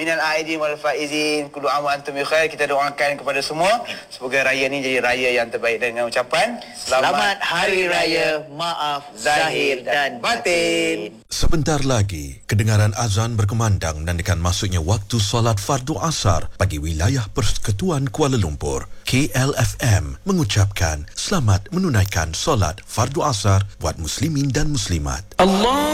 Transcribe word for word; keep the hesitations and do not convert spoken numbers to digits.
minal aidin wal faizin, kullu aam wa antum bi khair. Kita doakan kepada semua semoga raya ni jadi raya yang terbaik dengan ucapan Selamat, Selamat Hari Raya Maaf Zahir dan Batin. Sebentar lagi, kedengaran azan berkumandang menandakan masuknya waktu solat fardu asar bagi wilayah Persekutuan Kuala Lumpur. K L F M mengucapkan selamat menunaikan solat fardu asar buat muslimin dan muslimat. Allah